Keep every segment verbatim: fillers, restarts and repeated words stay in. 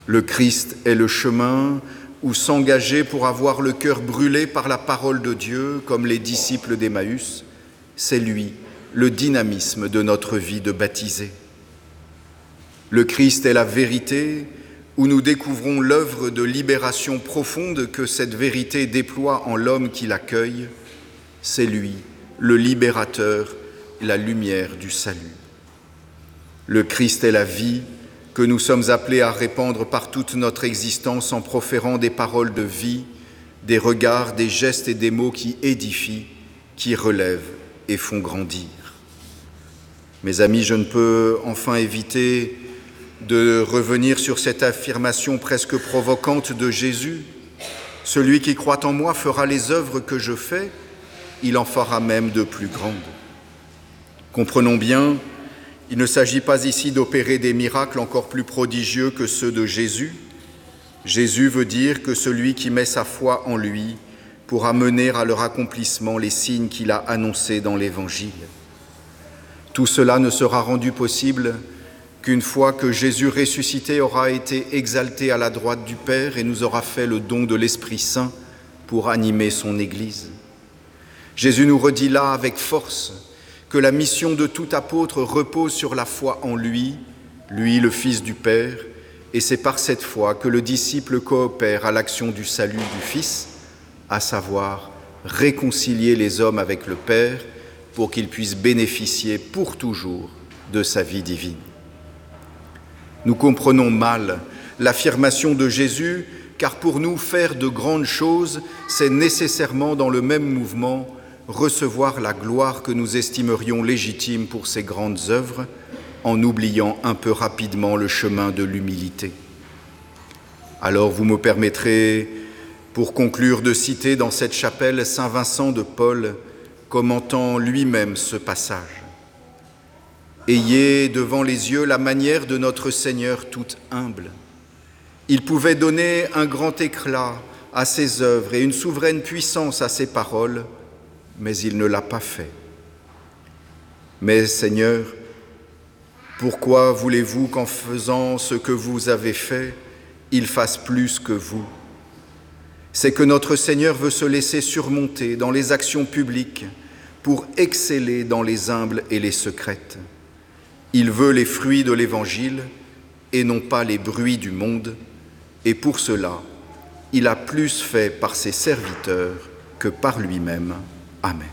Le Christ est le chemin où s'engager pour avoir le cœur brûlé par la parole de Dieu, comme les disciples d'Emmaüs, c'est lui, le dynamisme de notre vie de baptisés. Le Christ est la vérité où nous découvrons l'œuvre de libération profonde que cette vérité déploie en l'homme qui l'accueille. C'est lui, le libérateur, la lumière du salut. Le Christ est la vie que nous sommes appelés à répandre par toute notre existence en proférant des paroles de vie, des regards, des gestes et des mots qui édifient, qui relèvent et font grandir. Mes amis, je ne peux enfin éviter de revenir sur cette affirmation presque provocante de Jésus. Celui qui croit en moi fera les œuvres que je fais, il en fera même de plus grandes. Comprenons bien, il ne s'agit pas ici d'opérer des miracles encore plus prodigieux que ceux de Jésus. Jésus veut dire que celui qui met sa foi en lui pourra mener à leur accomplissement les signes qu'il a annoncés dans l'Évangile. Tout cela ne sera rendu possible qu'une fois que Jésus ressuscité aura été exalté à la droite du Père et nous aura fait le don de l'Esprit Saint pour animer son Église. Jésus nous redit là avec force que la mission de tout apôtre repose sur la foi en lui, lui le Fils du Père, et c'est par cette foi que le disciple coopère à l'action du salut du Fils, à savoir réconcilier les hommes avec le Père pour qu'ils puissent bénéficier pour toujours de sa vie divine. Nous comprenons mal l'affirmation de Jésus, car pour nous, faire de grandes choses, c'est nécessairement dans le même mouvement recevoir la gloire que nous estimerions légitime pour ces grandes œuvres, en oubliant un peu rapidement le chemin de l'humilité. Alors vous me permettrez, pour conclure, de citer dans cette chapelle Saint Vincent de Paul, commentant lui-même ce passage. Ayez devant les yeux la manière de notre Seigneur tout humble. Il pouvait donner un grand éclat à ses œuvres et une souveraine puissance à ses paroles, mais il ne l'a pas fait. Mais Seigneur, pourquoi voulez-vous qu'en faisant ce que vous avez fait, il fasse plus que vous? C'est que notre Seigneur veut se laisser surmonter dans les actions publiques pour exceller dans les humbles et les secrètes. Il veut les fruits de l'Évangile et non pas les bruits du monde, et pour cela, il a plus fait par ses serviteurs que par lui-même. Amen.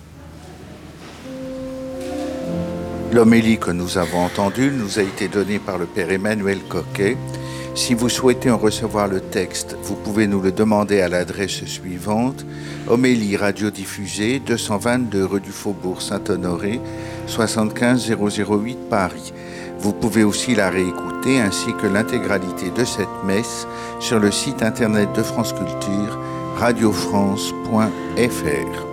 L'homélie que nous avons entendue nous a été donnée par le Père Emmanuel Coquet. Si vous souhaitez en recevoir le texte, vous pouvez nous le demander à l'adresse suivante: Homélie radiodiffusée, deux cent vingt-deux rue du Faubourg Saint-Honoré, soixante-quinze zéro zéro huit Paris. Vous pouvez aussi la réécouter ainsi que l'intégralité de cette messe sur le site internet de France Culture, radiofrance point f r.